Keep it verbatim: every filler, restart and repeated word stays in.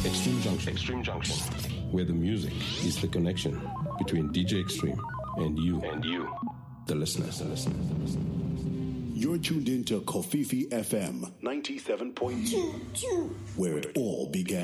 Extreme Junction. Extreme Junction. Where the music is the connection between D J Extreme and you. And you. The listeners. The listeners. The listeners. You're tuned into Kofifi F M ninety-seven point two, where it all began.